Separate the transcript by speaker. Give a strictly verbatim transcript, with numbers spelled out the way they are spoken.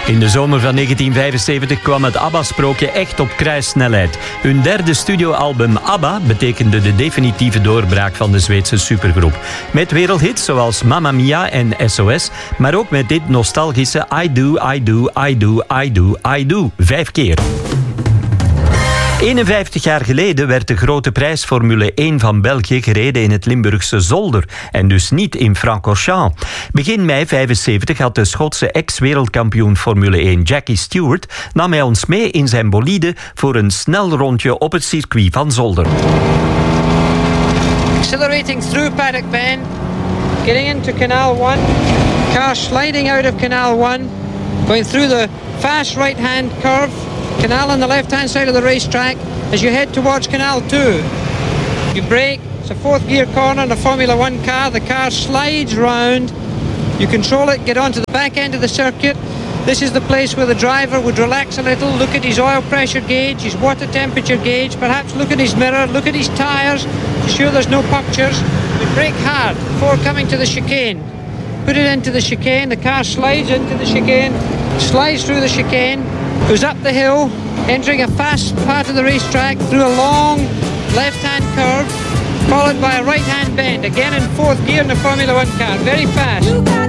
Speaker 1: In de zomer van negentien vijfenzeventig kwam het ABBA-sprookje echt op kruissnelheid. Hun derde studioalbum ABBA betekende de definitieve doorbraak van de Zweedse supergroep. Met wereldhits zoals Mamma Mia en S O S, maar ook met dit nostalgische I Do, I Do, I Do, I Do, I Do. Vijf keer. eenenvijftig jaar geleden werd de grote prijs Formule één van België gereden in het Limburgse Zolder en dus niet in Francorchamps. Begin mei vijfenzeventig had de Schotse ex-wereldkampioen Formule één Jackie Stewart nam hij ons mee in zijn bolide voor een snel rondje op het circuit van Zolder.
Speaker 2: Accelerating through Paddock Bend, getting into Canal one, car sliding out of Canal one, going through the fast right-hand curve, canal on the left-hand side of the racetrack as you head towards Canal two. You brake, it's a fourth gear corner in a Formula one car, the car slides round, you control it, get onto the back end of the circuit. This is the place where the driver would relax a little, look at his oil pressure gauge, his water temperature gauge, perhaps look at his mirror, look at his tyres, to ensure there's no punctures. You brake hard before coming to the chicane. Put it into the chicane, the car slides into the chicane, slides through the chicane, goes up the hill, entering a fast part of the racetrack through a long left-hand curve, followed by a right-hand bend, again in fourth gear in the Formula one car, very fast.